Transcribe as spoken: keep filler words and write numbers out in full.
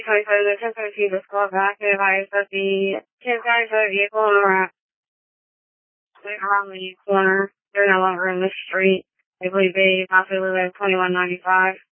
twenty-five, the ten seventeen, the squad back and advised that the ten seventy-five vehicle on the ramp went around the corner. They're no longer in the street. I believe they possibly live at twenty-one ninety-five.